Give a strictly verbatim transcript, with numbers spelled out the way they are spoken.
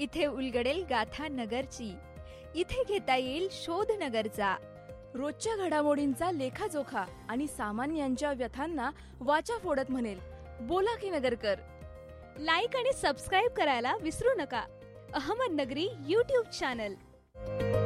इथे उलगडेल गाथा नगरची, इथे घेता येईल शोध नगरचा. रोजच्या घडामोडींचा लेखाजोखा आणि सामान्यांच्या व्यथांना वाचा फोडत म्हणेल, बोला की नगरकर. लाईक आणि सबस्क्राईब करायला विसरू नका. अहमदनगरी यूट्यूब चॅनल.